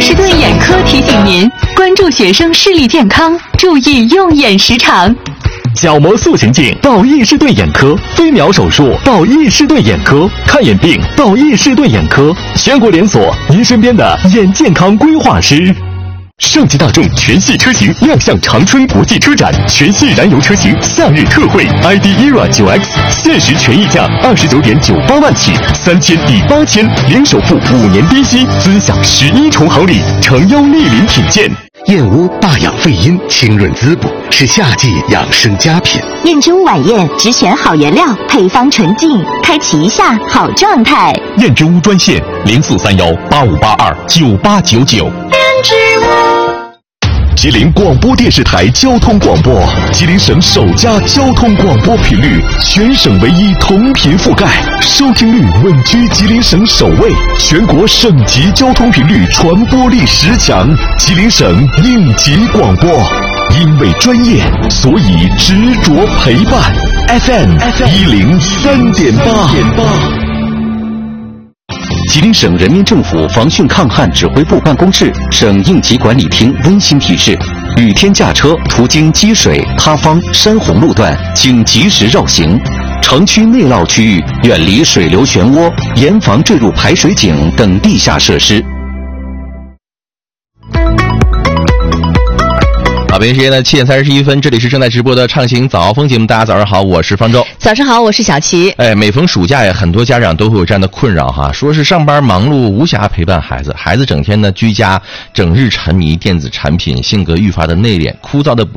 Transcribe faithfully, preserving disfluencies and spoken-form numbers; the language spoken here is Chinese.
士顿眼科提醒您关注学生视力健康，注意用眼时长。 角膜塑形镜到易士顿眼科，飞秒手术到易士顿眼科，看眼病到易士顿眼科，全国连锁，您身边的眼健康规划师。上汽大众全系车型亮相长春国际车展，全系燃油车型夏日特惠 ，I D E R A 九 X 限时权益价二十九点九八万起，三千抵八千，零首付五年低息，尊享十一重好礼，诚邀莅临品鉴。 燕窝大养肺阴，清润滋补，是夏季养生佳品。 燕之屋晚宴只选好原料，配方纯净，开启一下好状态。 燕之屋专线零四三幺八五八二九八九九。燕之屋。吉林广播电视台交通广播，吉林省首家交通广播频率，全省唯一同频覆盖，收听率稳居吉林省首位，全国省级交通频率传播力十强，吉林省应急广播。因为专业，所以执着陪伴。F M 一零三点八。 吉林省人民政府防汛抗旱指挥部办公室、省应急管理厅温馨提示：雨天驾车途经积水、塌方、山洪路段，请及时绕行；城区内涝区域远离水流漩涡，严防坠入排水井等地下设施。 好，北京时间呢七点三十一分，这里是正在直播的畅行早风节目。大家早上好，我是方舟。 早上好，我是小齐。 哎，每逢暑假呀，很多家长都会有这样的困扰哈，说是上班忙碌，无暇陪伴孩子，孩子整天呢居家，整日沉迷电子产品，性格愈发的内敛，枯燥的不